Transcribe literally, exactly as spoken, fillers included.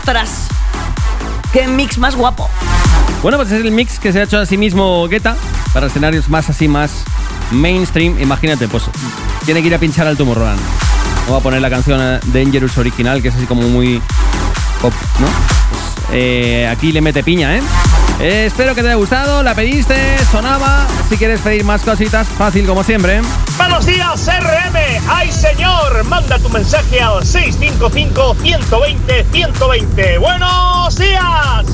Tras. ¡Qué mix más guapo! Bueno, pues es el mix que se ha hecho a sí mismo Guetta para escenarios más así, más mainstream. Imagínate, pues tiene que ir a pinchar al Tomorrowland. No va a poner la canción Dangerous original, que es así como muy pop, ¿no? Pues, eh, aquí le mete piña, ¿eh? Eh, espero que te haya gustado, la pediste, sonaba. Si quieres pedir más cositas, fácil como siempre. ¡Buenos días, R M! ¡Ay, señor! Manda tu mensaje al seis cinco cinco, uno dos cero, uno dos cero. ¡Buenos días!